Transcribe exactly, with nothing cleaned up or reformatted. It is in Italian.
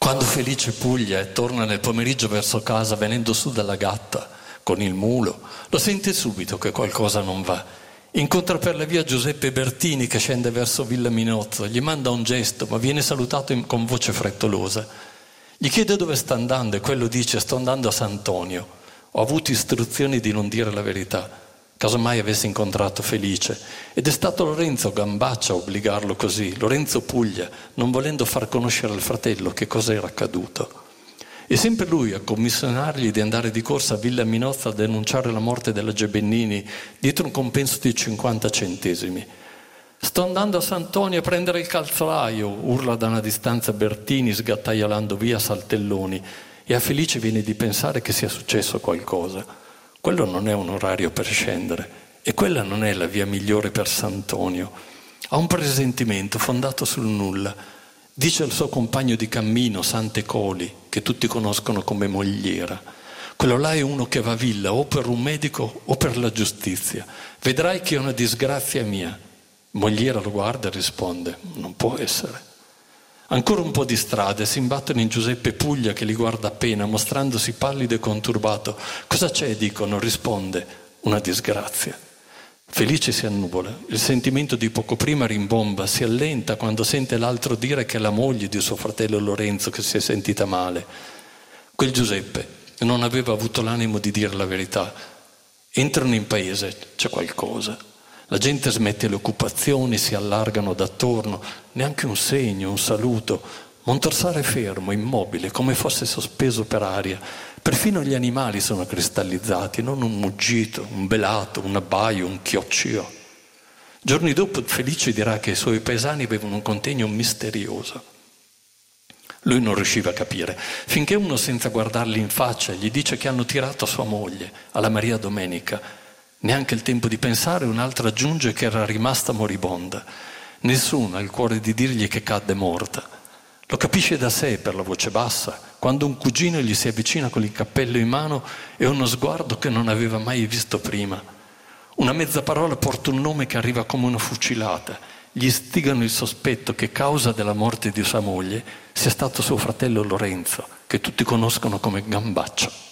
Quando Felice puglia e torna nel pomeriggio verso casa venendo su dalla gatta con il mulo, lo sente subito che qualcosa non va. Incontra per la via Giuseppe Bertini che scende verso Villa Minozzo, gli manda un gesto ma viene salutato in, con voce frettolosa. Gli chiede dove sta andando e quello dice: sto andando a Sant'Onio, ho avuto istruzioni di non dire la verità, casomai avessi incontrato Felice. Ed è stato Lorenzo Gambaccia a obbligarlo così, Lorenzo Puglia, non volendo far conoscere al fratello che cosa era accaduto. E sempre lui a commissionargli di andare di corsa a Villa Minozza a denunciare la morte della Gebennini dietro un compenso di cinquanta centesimi. Sto andando a Sant'Onio a prendere il calzolaio, urla da una distanza Bertini sgattaiolando via saltelloni, e a Felice viene di pensare che sia successo qualcosa. Quello non è un orario per scendere e quella non è la via migliore per Sant'Onio. Ha un presentimento fondato sul nulla. Dice al suo compagno di cammino, Sante Coli, che tutti conoscono come Mogliera: quello là è uno che va a Villa o per un medico o per la giustizia. Vedrai che è una disgrazia mia. Mogliera lo guarda e risponde: non può essere. Ancora un po' di strada e si imbattono in Giuseppe Puglia che li guarda appena, mostrandosi pallido e conturbato. Cosa c'è? Dicono. Risponde: una disgrazia. Felice si annuvola, il sentimento di poco prima rimbomba, si allenta quando sente l'altro dire che è la moglie di suo fratello Lorenzo che si è sentita male. Quel Giuseppe non aveva avuto l'animo di dire la verità. Entrano in paese, c'è qualcosa. La gente smette le occupazioni, si allargano d'attorno, neanche un segno, un saluto. Montorsaro è fermo, immobile, come fosse sospeso per aria. Perfino gli animali sono cristallizzati, non un muggito, un belato, un abbaio, un chioccio. Giorni dopo Felice dirà che i suoi paesani avevano un contegno misterioso. Lui non riusciva a capire, finché uno senza guardarli in faccia gli dice che hanno tirato sua moglie, alla Maria Domenica. Neanche il tempo di pensare, un altro aggiunge che era rimasta moribonda. Nessuno ha il cuore di dirgli che cadde morta. Lo capisce da sé per la voce bassa, quando un cugino gli si avvicina con il cappello in mano e uno sguardo che non aveva mai visto prima. Una mezza parola porta un nome che arriva come una fucilata. Gli istigano il sospetto che causa della morte di sua moglie sia stato suo fratello Lorenzo, che tutti conoscono come Gambaccia.